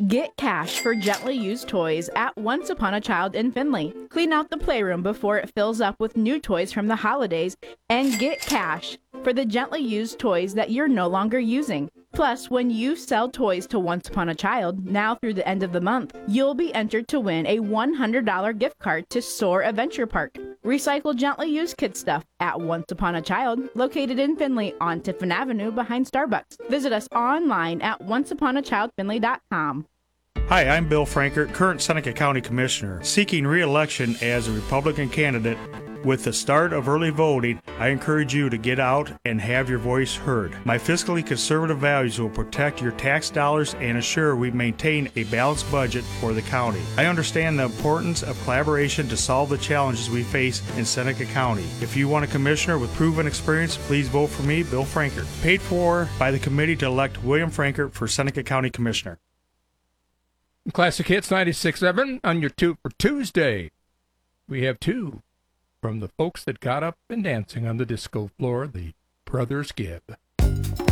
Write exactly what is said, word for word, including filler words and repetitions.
Get cash for gently used toys at Once Upon a Child in Findlay. Clean out the playroom before it fills up with new toys from the holidays and get cash for the gently used toys that you're no longer using. Plus, when you sell toys to Once Upon a Child, now through the end of the month, you'll be entered to win a one hundred dollars gift card to Soar Adventure Park. Recycle gently used kid stuff at Once Upon a Child, located in Findlay on Tiffin Avenue behind Starbucks. Visit us online at once upon a child findlay dot com. Hi, I'm Bill Frankert, current Seneca County Commissioner. Seeking re-election as a Republican candidate, with the start of early voting, I encourage you to get out and have your voice heard. My fiscally conservative values will protect your tax dollars and assure we maintain a balanced budget for the county. I understand the importance of collaboration to solve the challenges we face in Seneca County. If you want a commissioner with proven experience, please vote for me, Bill Frankert. Paid for by the committee to elect William Frankert for Seneca County Commissioner. Classic Hits ninety-six point seven on your two for Tuesday. We have two from the folks that got up and dancing on the disco floor, the Brothers Gibb.